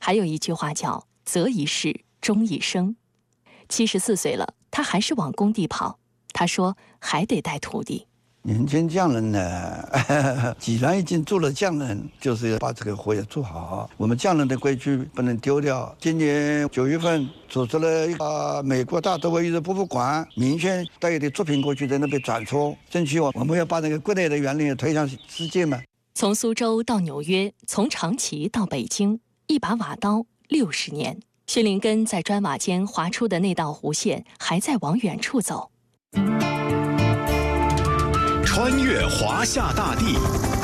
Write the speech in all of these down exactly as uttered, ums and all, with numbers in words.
还有一句话叫“择一事，终一生”。七十四岁了，他还是往工地跑。他说还得带徒弟。 年轻匠人呢，既然已经做了匠人，就是要把这个活也做好。我们匠人的规矩不能丢掉。今年九月份组织了一个美国大都会艺术博物馆，明显带一点作品过去，在那边展出，争取我我们要把那个国内的原理推向世界嘛。 从苏州到纽约，从长崎到北京，一把瓦刀六十年。薛林根在砖瓦间划出的那道弧线，还在往远处走。 穿越华夏大地，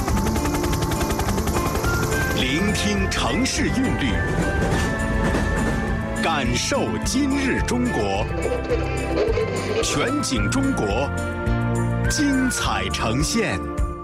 聆听城市韵律，感受今日中国。全景中国，精彩呈现。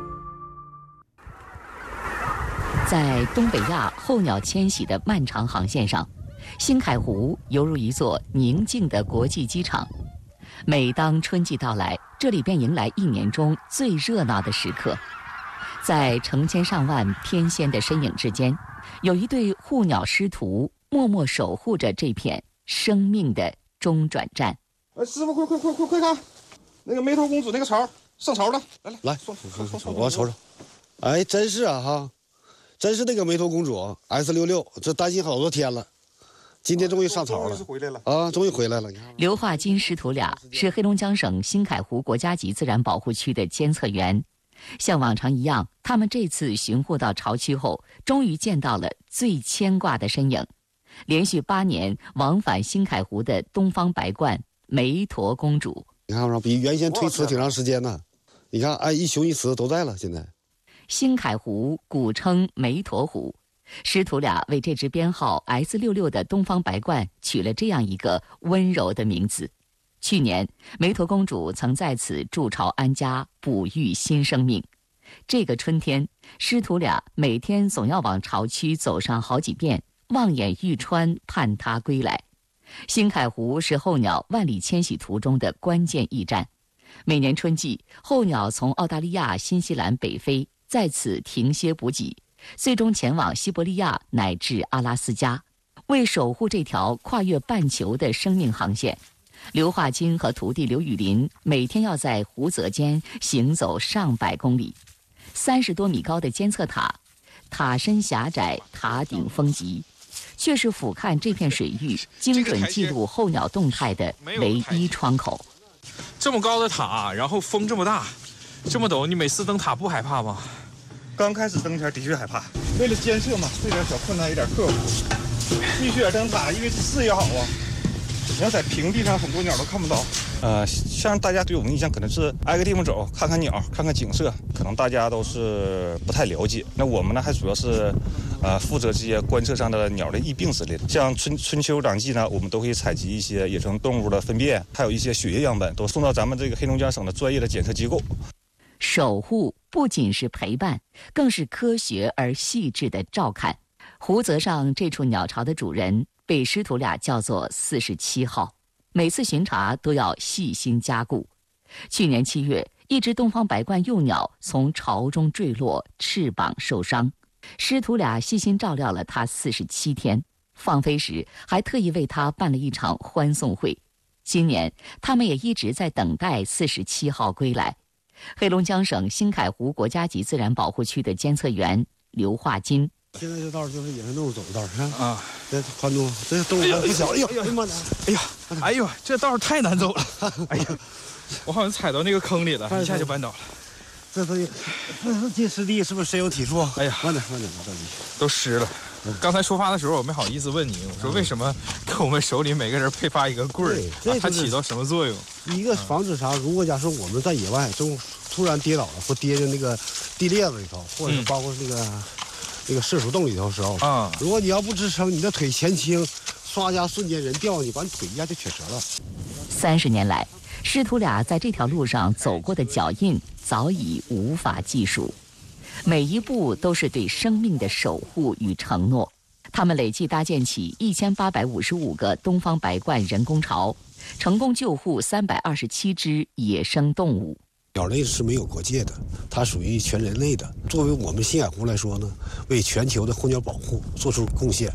在东北亚候鸟迁徙的漫长航线上，新凯湖犹如一座宁静的国际机场。每当春季到来，这里便迎来一年中最热闹的时刻。在成千上万翩跹的身影之间，有一对护鸟师徒默默守护着这片生命的中转站。 哎，师傅，快快快快快看，那个梅头公主那个巢上巢了，来来来，送送送送，我瞅瞅。哎，真是啊哈，真是那个梅头公主 S 六六，这担心好多天了。今天终于上巢了， 回来了啊！终于回来了。 刘化金师徒俩是黑龙江省新凯湖国家级自然保护区的监测员。像往常一样，他们这次巡护到巢区后，终于见到了最牵挂的身影——连续八年往返新凯湖的东方白鹳梅陀公主。 你看，比原先推迟挺长时间呢。你看，哎，一雄一雌都在了。现在， 新凯湖古称梅陀湖。师徒俩为这只编号 S 六六的东方白鹳取了这样一个温柔的名字。去年，梅陀公主曾在此筑巢安家，哺育新生命。这个春天，师徒俩每天总要往巢区走上好几遍，望眼欲穿，盼它归来。新凯湖是候鸟万里迁徙途中的关键驿站。每年春季，候鸟从澳大利亚、新西兰北飞，在此停歇补给，最终前往西伯利亚乃至阿拉斯加。为守护这条跨越半球的生命航线，刘化金和徒弟刘雨林每天要在湖泽间行走上百公里。三十多米高的监测塔，塔身狭窄，塔顶风急，却是俯瞰这片水域精准记录候鸟动态的唯一窗口。 这么高的塔，然后风这么大，这么陡，你每次登塔不害怕吗？ 刚开始登前的确害怕，为了监测嘛，这点小困难有点克服。必须得登塔，因为视野好啊。你要在平地上，很多鸟都看不到。呃，像大家对我们印象可能是挨个地方走，看看鸟，看看景色，可能大家都是不太了解。那我们呢，还主要是，呃，负责这些观测上的鸟的疫病之类的。像春春秋两季呢，我们都会采集一些野生动物的粪便，还有一些血液样本，都送到咱们这个黑龙江省的专业的检测机构。 守护不仅是陪伴，更是科学而细致的照看。湖泽上这处鸟巢的主人被师徒俩叫做四十七号，每次巡查都要细心加固。去年七月，一只东方白鹳幼鸟从巢中坠落，翅膀受伤，师徒俩细心照料了它四十七天，放飞时还特意为它办了一场欢送会。今年，他们也一直在等待四十七号归来。黑龙江省新凯湖国家级自然保护区的监测员刘化金。 现在这道就是野生动物走的道，看啊， 这宽度，这动物不小。哎呦，哎呀妈的！ 哎呀，哎呦，这道太难走了！哎呀，我好像踩到那个坑里了，一下就绊倒了。 这都这这湿地是不是深有体触？ 哎呀， 慢点慢点， 都湿了。刚才出发的时候，我没好意思问你，我说为什么给我们手里每个人配发一个棍儿？啊，它起到什么作用？ 一个防止啥？如果假设我们在野外中突然跌倒了，或跌进那个地裂子里头，或者是包括那个。嗯那个射鼠洞里头的时候啊，如果你要不支撑，你的腿前倾，唰一下瞬间人掉下去，把你腿一下就瘸折了。 三十年来，师徒俩在这条路上走过的脚印早已无法计数，每一步都是对生命的守护与承诺。他们累计搭建起一千八百五十五个东方白鹳人工巢，成功救护三百二十七只野生动物。 鸟类是没有国界的，它属于全人类的。作为我们新海湖来说呢，为全球的候鸟保护做出贡献。